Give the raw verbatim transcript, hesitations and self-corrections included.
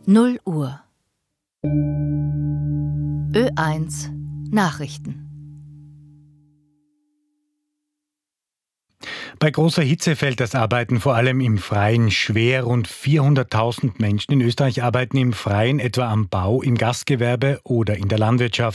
null Uhr. Ö eins Nachrichten. Bei großer Hitze fällt das Arbeiten vor allem im Freien schwer. Rund vierhunderttausend Menschen in Österreich arbeiten im Freien, etwa am Bau, im Gastgewerbe oder in der Landwirtschaft.